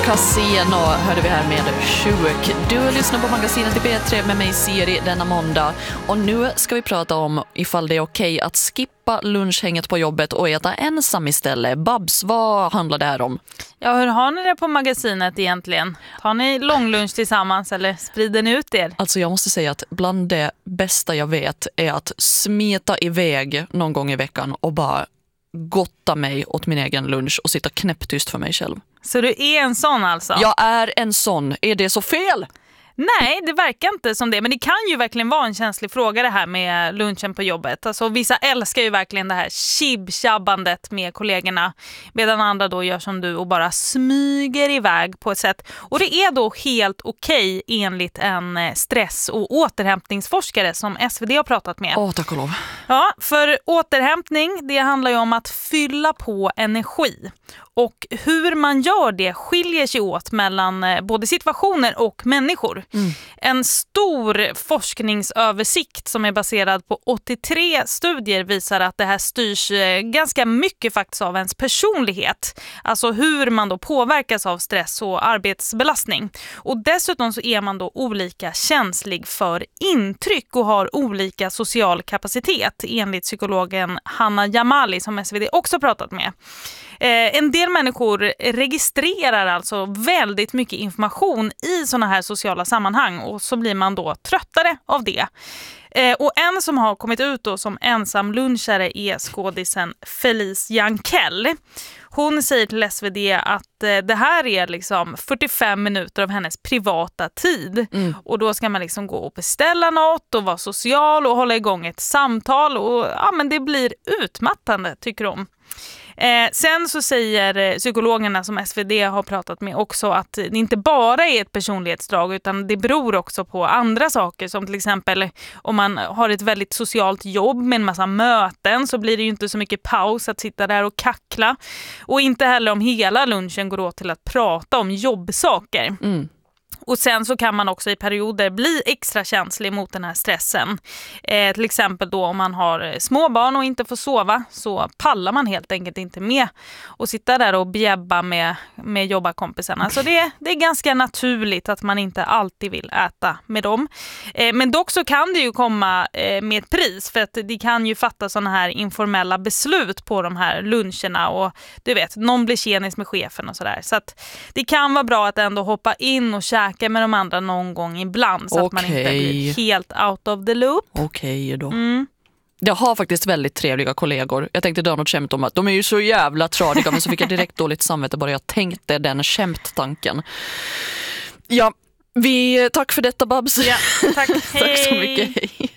Casino hörde vi här med Sjuk. Du lyssnar på magasinet i B3 med mig Siri denna måndag. Och nu ska vi prata om ifall det är okej att skippa lunchhänget på jobbet och äta ensam istället. Babs, vad handlar det här om? Ja, hur har ni det på magasinet egentligen? Har ni långlunch tillsammans eller sprider ni ut er? Alltså jag måste säga att bland det bästa jag vet är att smita iväg någon gång i veckan och bara gotta mig åt min egen lunch och sitta knäpptyst för mig själv. Så du är en sån alltså? Jag är en sån. Är det så fel? Nej, det verkar inte som det. Men det kan ju verkligen vara en känslig fråga det här med lunchen på jobbet. Alltså vissa älskar ju verkligen det här chib-chabbandet med kollegorna. Medan andra då gör som du och bara smyger iväg på ett sätt. Och det är då helt okej enligt en stress- och återhämtningsforskare som SvD har pratat med. Tack och lov. Ja, för återhämtning det handlar ju om att fylla på energi. Och hur man gör det skiljer sig åt mellan både situationer och människor. En stor forskningsöversikt som är baserad på 83 studier visar att det här styrs ganska mycket faktiskt av ens personlighet. Alltså hur man då påverkas av stress och arbetsbelastning. Och dessutom så är man då olika känslig för intryck och har olika social kapacitet enligt psykologen Hanna Jamali som SvD också pratat med. En del människor registrerar alltså väldigt mycket information i såna här sociala sammanhang och så blir man då tröttare av det. Och en som har kommit ut då som ensam lunchare är skådisen Felice Jankell. Hon säger till SvD att det här är liksom 45 minuter av hennes privata tid. Och då ska man liksom gå och beställa något och vara social och hålla igång ett samtal. Och ja, men det blir utmattande tycker hon. Sen så säger psykologerna som SvD har pratat med också att det inte bara är ett personlighetsdrag utan det beror också på andra saker som till exempel om man har ett väldigt socialt jobb med en massa möten så blir det ju inte så mycket paus att sitta där och kackla och inte heller om hela lunchen går åt till att prata om jobbsaker. Och sen så kan man också i perioder bli extra känslig mot den här stressen. Till exempel då om man har små barn och inte får sova så pallar man helt enkelt inte med och sitta där och bjäbba med jobbarkompisarna. Så det är ganska naturligt att man inte alltid vill äta med dem. Men dock så kan det ju komma med ett pris för att det kan ju fatta sådana här informella beslut på de här luncherna och du vet, någon blir tjenis med chefen och sådär. Så att det kan vara bra att ändå hoppa in och käka med de andra någon gång ibland så att man inte blir helt out of the loop. Okej då. Jag har faktiskt väldigt trevliga kollegor. Jag tänkte dra något skämt om att de är ju så jävla tradiga men så fick jag direkt dåligt samvete bara jag tänkte den skämttanken. Ja, tack för detta Babs. Ja, tack. Tack så mycket. Hej.